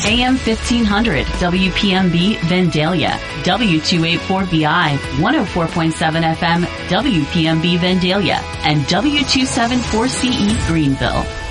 AM 1500 WPMB Vandalia, W284BI 104.7 FM WPMB Vandalia, and W274CE Greenville.